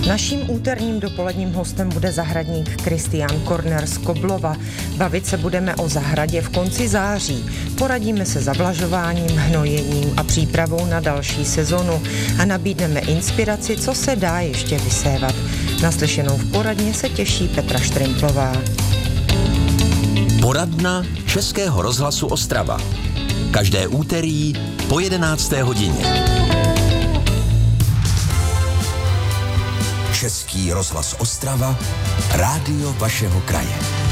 Naším úterním dopoledním hostem bude zahradník Kristián Korner z Koblova. Bavit se budeme o zahradě v konci září. Poradíme se zavlažováním, hnojením a přípravou na další sezonu a nabídneme inspiraci, co se dá ještě vysévat. Naslyšenou v poradně se těší Petra Štrimplová. Poradna Českého rozhlasu Ostrava. Každé úterý po 11. hodině. Český rozhlas Ostrava, rádio vašeho kraje.